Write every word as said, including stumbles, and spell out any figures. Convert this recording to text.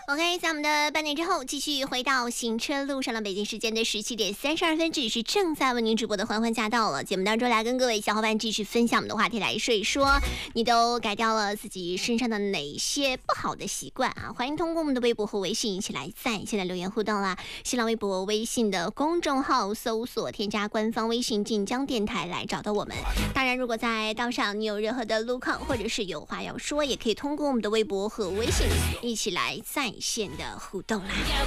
OK， 在我们的半点之后，继续回到行车路上的北京时间的十七点三十二分，这里是正在为您直播的欢欢驾到了节目当中，来跟各位小伙伴继续分享我们的话题，来说一说你都改掉了自己身上的哪些不好的习惯啊？欢迎通过我们的微博和微信一起来在现在留言互动啦！新浪微博、微信的公众号搜索添加官方微信晋江电台来找到我们。当然，如果在道上你有任何的路况或者是有话要说，也可以通过我们的微博和微信一起来在线的互动啦。